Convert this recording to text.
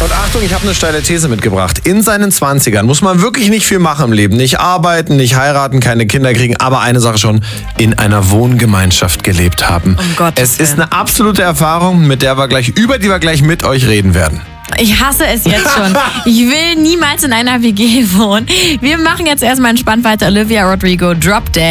Und Achtung, ich habe eine steile These mitgebracht. In seinen 20ern muss man wirklich nicht viel machen im Leben. Nicht arbeiten, nicht heiraten, keine Kinder kriegen, aber eine Sache schon, in einer Wohngemeinschaft gelebt haben. Um Gottes Es ist Willen. eine absolute Erfahrung, über die wir gleich mit euch reden werden. Ich hasse es jetzt schon. Ich will niemals in einer WG wohnen. Wir machen jetzt erstmal entspannt weiter. Olivia Rodrigo, Drop Dead.